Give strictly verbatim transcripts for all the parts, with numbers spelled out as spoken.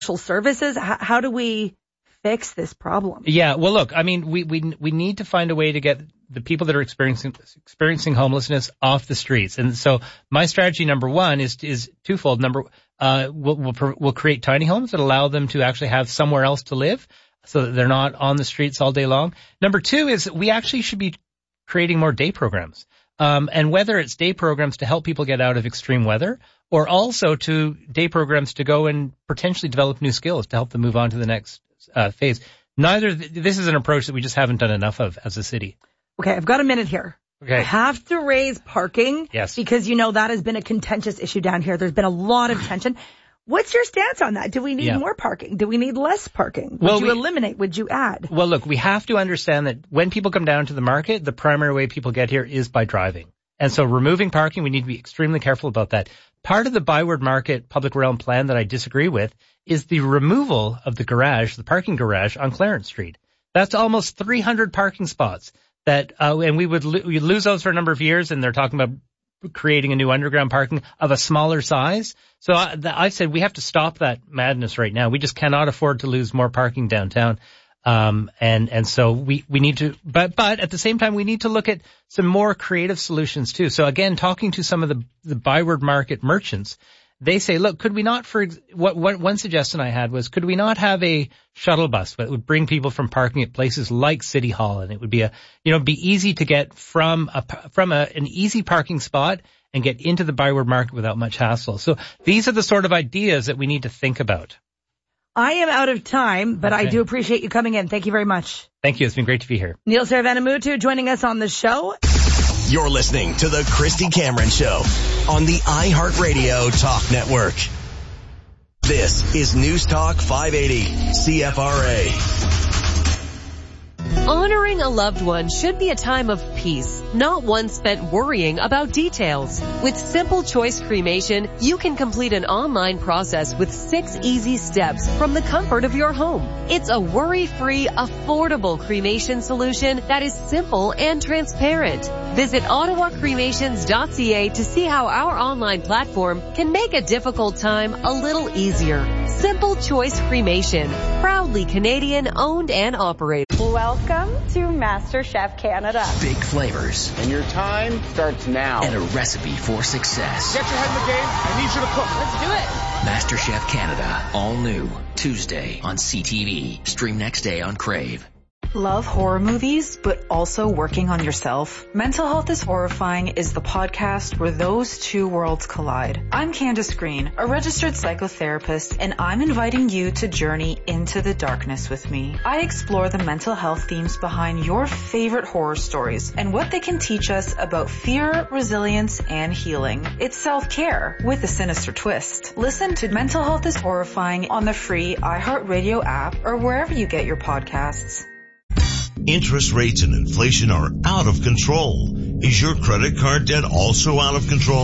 services? How, how do we fix this problem? Yeah, well, look, I mean, we, we, we need to find a way to get the people that are experiencing, experiencing homelessness off the streets. And so my strategy number one is, is twofold. Number, uh, we'll, we'll, we'll create tiny homes that allow them to actually have somewhere else to live so that they're not on the streets all day long. Number two is we actually should be creating more day programs. Um, and whether it's day programs to help people get out of extreme weather or also to day programs to go and potentially develop new skills to help them move on to the next uh, phase. Neither, this is an approach that we just haven't done enough of as a city. Okay, I've got a minute here. Okay. I have to raise parking. Yes. Because, you know, that has been a contentious issue down here. There's been a lot of tension. What's your stance on that? Do we need yeah. more parking? Do we need less parking? Would well, you we, eliminate? Would you add? Well, look, we have to understand that when people come down to the market, the primary way people get here is by driving. And so removing parking, we need to be extremely careful about that. Part of the Byward Market public realm plan that I disagree with is the removal of the garage, the parking garage on Clarence Street. That's almost three hundred parking spots that, uh, and we would lo- we'd lose those for a number of years, and they're talking about creating a new underground parking of a smaller size. So I, I said we have to stop that madness right now. We just cannot afford to lose more parking downtown. Um, and, and so we, we need to, but, but at the same time, we need to look at some more creative solutions too. So again, talking to some of the, the Byward Market merchants, they say, look, could we not, for what, what one suggestion I had was, could we not have a shuttle bus that would bring people from parking at places like City Hall, and it would be a, you know, be easy to get from a, from a, an easy parking spot and get into the Byward Market without much hassle. So these are the sort of ideas that we need to think about. I am out of time, but okay. I do appreciate you coming in. Thank you very much. Thank you. It's been great to be here. Neil Saravanamuttu joining us on the show. You're listening to the Christy Cameron Show on the iHeartRadio Talk Network. This is News Talk five eighty C F R A. Honoring a loved one should be a time of peace, not one spent worrying about details. With Simple Choice Cremation, you can complete an online process with six easy steps from the comfort of your home. It's a worry-free, affordable cremation solution that is simple and transparent. Visit ottawa cremations dot c a to see how our online platform can make a difficult time a little easier. Simple Choice Cremation, proudly Canadian owned and operated. Welcome to MasterChef Canada. Big flavors. And your time starts now. And a recipe for success. Get your head in the game. I need you to cook. Let's do it. MasterChef Canada. All new. Tuesday on C T V. Stream next day on Crave. Love horror movies, but also working on yourself? Mental Health is Horrifying is the podcast where those two worlds collide. I'm Candace Green, a registered psychotherapist, and I'm inviting you to journey into the darkness with me. I explore the mental health themes behind your favorite horror stories and what they can teach us about fear, resilience, and healing. It's self-care with a sinister twist. Listen to Mental Health is Horrifying on the free iHeartRadio app or wherever you get your podcasts. Interest rates and inflation are out of control. Is your credit card debt also out of control?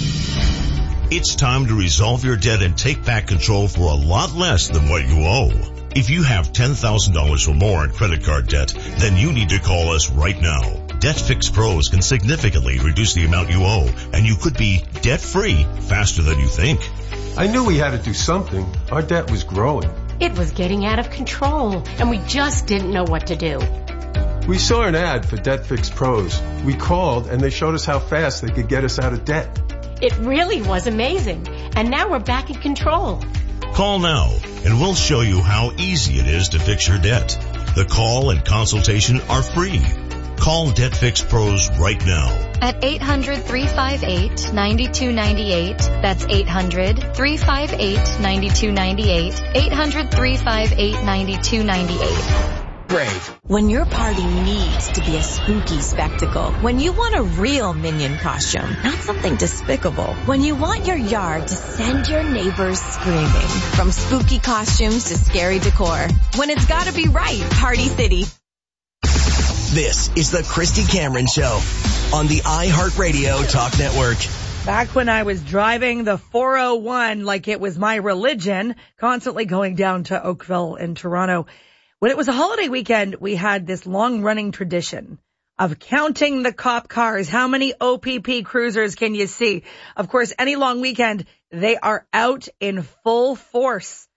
It's time to resolve your debt and take back control for a lot less than what you owe. If you have ten thousand dollars or more in credit card debt, then you need to call us right now. Debt Fix Pros can significantly reduce the amount you owe, and you could be debt-free faster than you think. I knew we had to do something. Our debt was growing. It was getting out of control, and we just didn't know what to do. We saw an ad for Debt Fix Pros. We called, and they showed us how fast they could get us out of debt. It really was amazing, and now we're back in control. Call now, and we'll show you how easy it is to fix your debt. The call and consultation are free. Call Debt Fix Pros right now. At eight hundred, three five eight, nine two nine eight. That's eight hundred, three five eight, nine two nine eight. eight hundred, three five eight, nine two nine eight. Brave. When your party needs to be a spooky spectacle. When you want a real Minion costume, not something despicable. When you want your yard to send your neighbors screaming. From spooky costumes to scary decor. When it's gotta be right, Party City. This is the Christy Cameron Show on the iHeartRadio Talk Network. Back when I was driving the four oh one like it was my religion, constantly going down to Oakville in Toronto. When it was a holiday weekend, we had this long-running tradition of counting the cop cars. How many O P P cruisers can you see? Of course, any long weekend, they are out in full force.